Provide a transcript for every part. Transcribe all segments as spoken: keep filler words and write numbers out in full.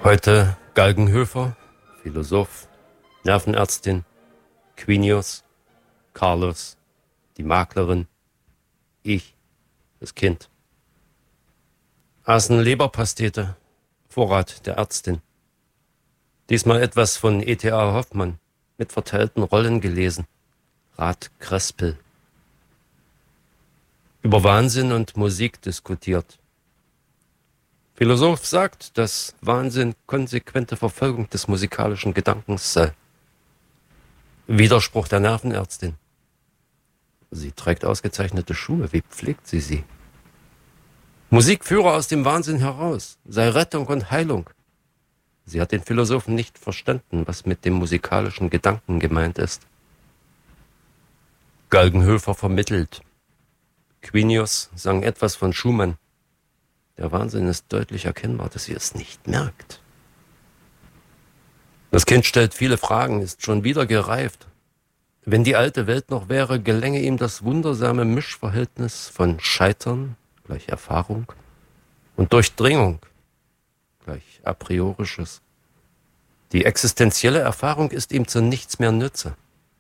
Heute Galgenhöfer, Philosoph, Nervenärztin, Quinius, Carlos, die Maklerin, ich, das Kind. Aßen Leberpastete, Vorrat der Ärztin. Diesmal etwas von E T A Hoffmann, mit verteilten Rollen gelesen. Rat Krespel. Über Wahnsinn und Musik diskutiert. Philosoph sagt, dass Wahnsinn konsequente Verfolgung des musikalischen Gedankens sei. Widerspruch der Nervenärztin. Sie trägt ausgezeichnete Schuhe, wie pflegt sie sie? Musik führe aus dem Wahnsinn heraus, sei Rettung und Heilung. Sie hat den Philosophen nicht verstanden, was mit dem musikalischen Gedanken gemeint ist. Galgenhöfer vermittelt. Quinius sang etwas von Schumann. Der Wahnsinn ist deutlich erkennbar, dass sie es nicht merkt. Das Kind stellt viele Fragen, ist schon wieder gereift. Wenn die alte Welt noch wäre, gelänge ihm das wundersame Mischverhältnis von Scheitern gleich Erfahrung und Durchdringung gleich a priorisches. Die existenzielle Erfahrung ist ihm zu nichts mehr nütze.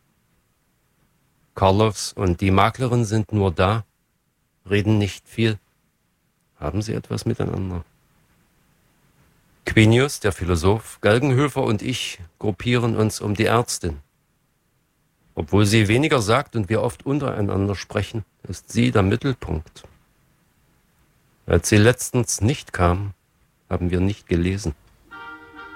Carlos und die Maklerin sind nur da, reden nicht viel. Haben sie etwas miteinander? Quinius, der Philosoph, Galgenhöfer und ich gruppieren uns um die Ärztin. Obwohl sie weniger sagt und wir oft untereinander sprechen, ist sie der Mittelpunkt. Als sie letztens nicht kam, haben wir nicht gelesen.